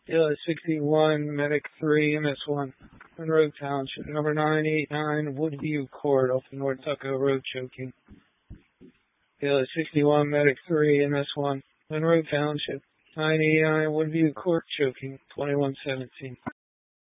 61, Medic 3, MS1, Monroe Township. Number 989, Woodview Court off the North Tuckahoe Road, choking. 61, Medic 3, MS1, Monroe Township. 989, Woodview Court, choking. 2117.